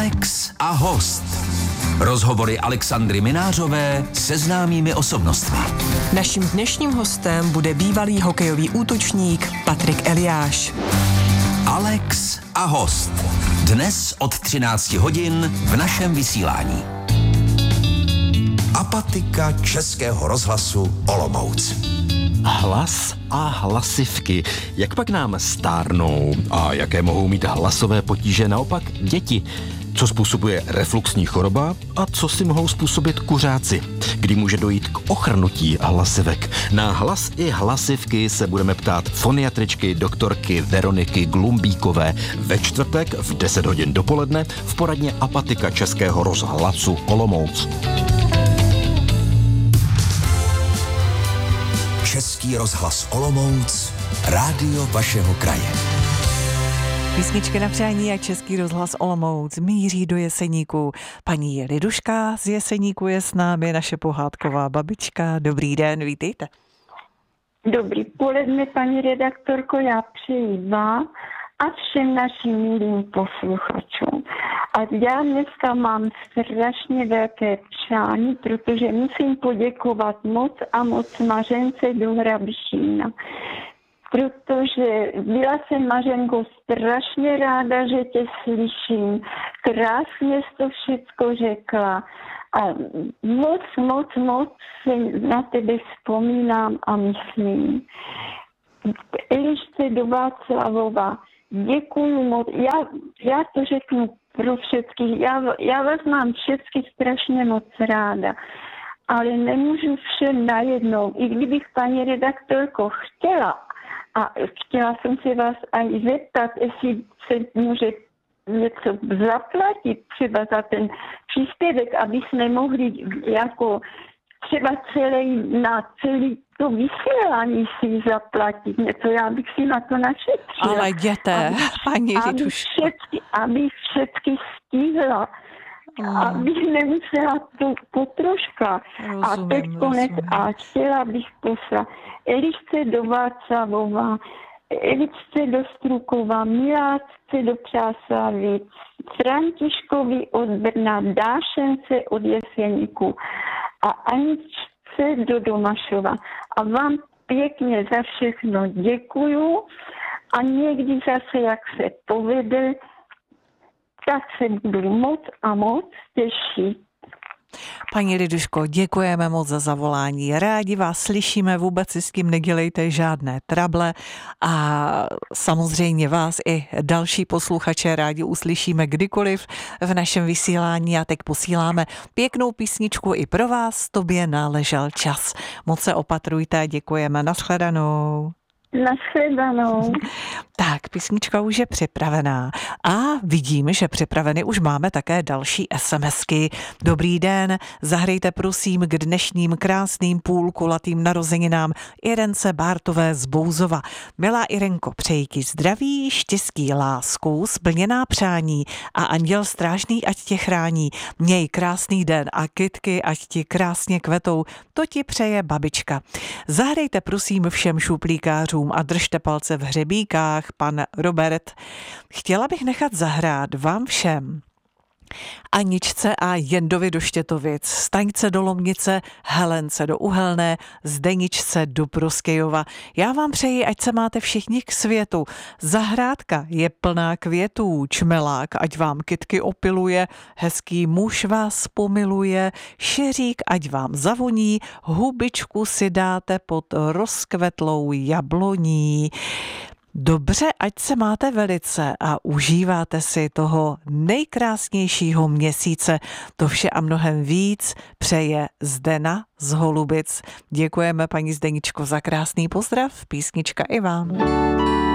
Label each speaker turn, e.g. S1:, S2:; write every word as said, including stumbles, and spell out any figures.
S1: Alex a host. Rozhovory Alexandry Minářové se známými osobnostmi.
S2: Naším dnešním hostem bude bývalý hokejový útočník Patrik Eliáš.
S1: Alex a host. Dnes od třinácti hodin v našem vysílání. Apatika Českého rozhlasu Olomouc.
S3: Hlas a hlasivky. Jak pak nám stárnou a jaké mohou mít hlasové potíže naopak děti? Co způsobuje refluxní choroba a co si mohou způsobit kuřáci? Kdy může dojít k ochrnutí hlasivek? Na hlas i hlasivky se budeme ptát foniatričky doktorky Veroniky Glumbíkové ve čtvrtek v deset hodin dopoledne v poradně Apatika Českého rozhlasu Olomouc.
S1: Český rozhlas Olomouc, rádio vašeho kraje.
S2: Písničky na přání a Český rozhlas Olomouc míří do Jeseníku. Paní Liduška z Jeseníku je s námi, naše pohádková babička. Dobrý den, vítejte.
S4: Dobrý poledne, paní redaktorko, já přeji vám a všem našim milým posluchačům. A já dneska mám strašně velké přání, protože musím poděkovat moc a moc Mařence do Hrabišína. Protože byla jsem, Mařenko, strašně ráda, že tě slyším. Krásně jsi to všecko řekla. A moc, moc, moc se na tebe vzpomínám a myslím. Elišce do Václavova, děkuju moc. Já, já to řeknu pro všechny. Já, já vás mám všechny strašně moc ráda. Ale nemůžu všem najednou. I kdybych, paní redaktorko, chtěla, a chtěla jsem se vás ani zeptat, jestli se může něco zaplatit třeba za ten příspěvek, aby jsme mohli jako třeba celý, na celý to vysílání si zaplatit něco. Já bych si na to našetřila.
S2: Ale jděte, aby, paní
S4: Liduško. Aby všechny, aby všechny stihla. Mm. Abych nemusela to potroška. Rozumím, a teď konec. Rozumím. A chtěla bych poslat Elišce do Václavova, Elišce do Strukova, Miláčce do Přáslavic, Františkovi od Brna, Dášence od Jeseníku a Aničce do Domašova. A vám pěkně za všechno děkuju a někdy zase, jak se povede, tak se budu moc a moc těšit.
S2: Paní Liduško, děkujeme moc za zavolání. Rádi vás slyšíme, vůbec si s tím nedělejte žádné trable a samozřejmě vás i další posluchače rádi uslyšíme kdykoliv v našem vysílání a teď posíláme pěknou písničku i pro vás, tobě náležel čas. Moc se opatrujte, děkujeme, nashledanou.
S4: Nashledanou.
S2: Tak, písnička už je připravená a vidím, že připraveny už máme také další SMSky. Dobrý den, zahrejte prosím k dnešním krásným půlkulatým narozeninám Irence Bártové z Bouzova. Milá Irenko, přeji ti zdraví, štěstí, lásku, splněná přání a anděl strážný ať tě chrání. Měj krásný den a kytky ať ti krásně kvetou, to ti přeje babička. Zahrejte prosím všem šuplíkářům a držte palce v hřebíkách, pan Robert. Chtěla bych nechat zahrát vám všem Aničce a Jendovi do Štětovic, Staňce do Lomnice, Helence do Uhelné, Zdeničce do Proskejova. Já vám přeji, ať se máte všichni k světu. Zahrádka je plná květů, čmelák, ať vám kytky opiluje, hezký muž vás pomiluje, šeřík, ať vám zavoní, hubičku si dáte pod rozkvetlou jabloní. Dobře, ať se máte velice a užíváte si toho nejkrásnějšího měsíce. To vše a mnohem víc přeje Zdena z Holubic. Děkujeme, paní Zdeničko, za krásný pozdrav, písnička i vám.